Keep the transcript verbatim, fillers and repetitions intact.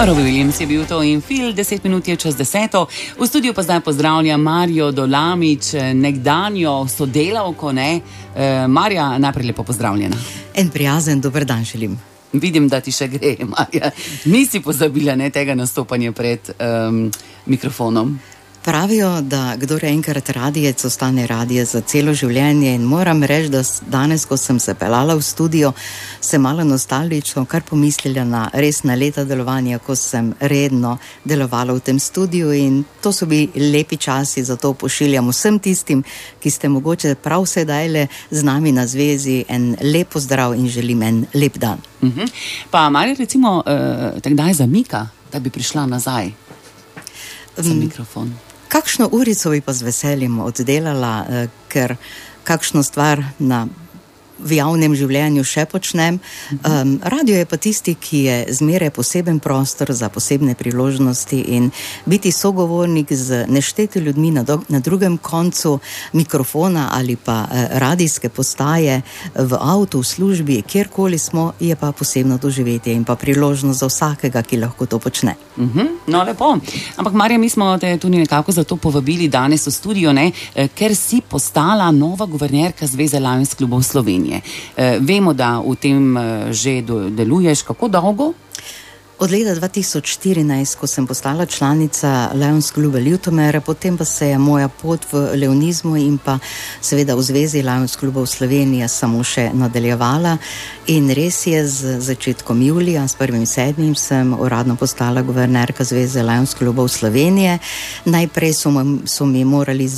Robbie Williams je bil to in Phil, deset minut je čez deseto. V studiu pa zdaj pozdravlja Marjo Dolamič, nekdanjo sodelavko, ne? E, Marja, najprej lepo pozdravljena. En prijazen dober dan želim. Vidim, da ti še gre, Marja. Nisi pozabila, ne, tega nastopanja pred um, mikrofonom. Pravijo, da kdor enkrat radijec, ostane radijec za celo življenje, in moram reči, da danes, ko sem se pelala v studio, sem malo nostalgično kar pomislila na res na leta delovanja, ko sem redno delovala v tem studiu, in to so bili lepi časi, zato pošiljam vsem tistim, ki ste mogoče prav sedajle z nami na zvezi, en lep pozdrav in želim en lep dan. Uh-huh. Pa Marja, recimo, uh, takdaj zamika, da bi prišla nazaj za mikrofon. Kakšno urico bi pa z veseljem oddelala, ker kakšno stvar na v javnem življenju še počnem. Um, radio je pa tisti, ki je zmeraj poseben prostor za posebne priložnosti, in biti sogovornik z nešteti ljudmi na, do, na drugem koncu mikrofona ali pa eh, radijske postaje v avtu, v službi, kjerkoli smo, je pa posebno doživetje in pa priložnost za vsakega, ki lahko to počne. Uh-huh. No, lepo. Ampak Marja, mi smo te tudi nekako zato povabili danes v studio, ne, ker si postala nova guvernerka Zveze Lions klubov Slovenije. E, vemo, da v tem že deluješ kako dolgo? Od leta dva tisoč štirinajst, ko sem postala članica Lions kluba Ljutomer, potem pa se je moja pot v leonizmu in pa seveda v Zvezi Lions klubov Slovenije samo še nadaljevala, in res je, z začetkom julija, s prvim sedmim sem uradno postala guvernerka Zveze Lions klubov Slovenije. Najprej so, so mi morali